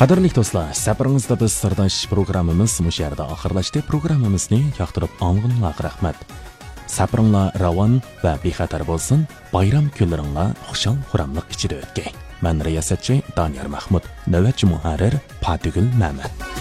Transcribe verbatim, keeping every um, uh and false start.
Qadrli do'stlar, safaringizda biz sirdosh programmamiz mush yerda oxirlashdi. Programmamizni yoqtirib olganlarga rahmat. Safaringlar ravon va bexatar bo'lsin. Bayram kunlaringlar xushal xuramlik ichida o'tgay. Men riyosatchi Daniyar Mahmud, navbatchi muharrir Fatihul Mehmet.